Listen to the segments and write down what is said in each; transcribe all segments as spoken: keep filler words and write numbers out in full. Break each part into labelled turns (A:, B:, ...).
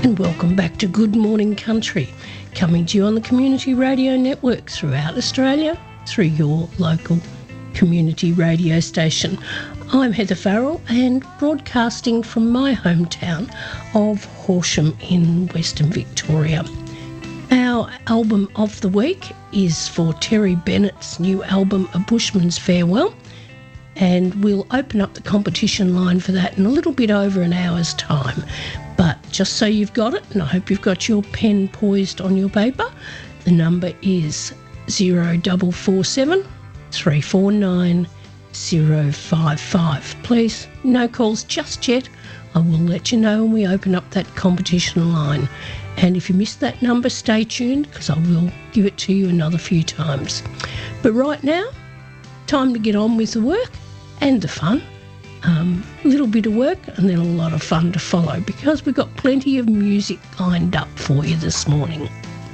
A: And welcome back to Good Morning Country, coming to you on the Community Radio Network throughout Australia, through your local community radio station. I'm Heather Farrell and broadcasting from my hometown of Horsham in Western Victoria. Our album of the week is for Terry Bennett's new album, A Bushman's Farewell, and we'll open up the competition line for that in a little bit over an hour's time. But just so you've got it, and I hope you've got your pen poised on your paper, the number is zero four four seven, three four nine, zero five five. Please, no calls just yet. I will let you know when we open up that competition line. And if you missed that number, stay tuned, because I will give it to you another few times. But right now, time to get on with the work and the fun. Um, a little bit of work and then a lot of fun to follow, because we've got plenty of music lined up for you this morning.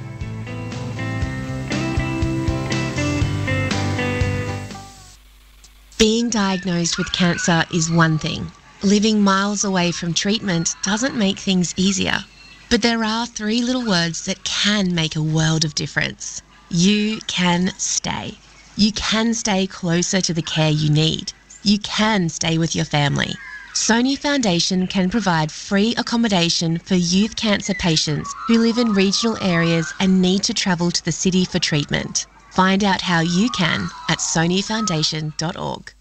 B: Being diagnosed with cancer is one thing. Living miles away from treatment doesn't make things easier. But there are three little words that can make a world of difference. You can stay. You can stay closer to the care you need. You can stay with your family. Sony Foundation can provide free accommodation for youth cancer patients who live in regional areas and need to travel to the city for treatment. Find out how you can at sony foundation dot org.